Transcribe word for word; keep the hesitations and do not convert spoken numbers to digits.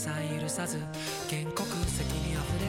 さえ許さず原告責にあふれ